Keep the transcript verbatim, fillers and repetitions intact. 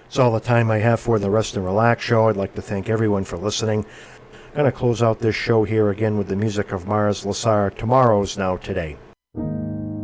That's all the time I have for the Rest and Relax show. I'd like to thank everyone for listening. I'm going to close out this show here again with the music of Mars Lasar, Tomorrow's Now Today.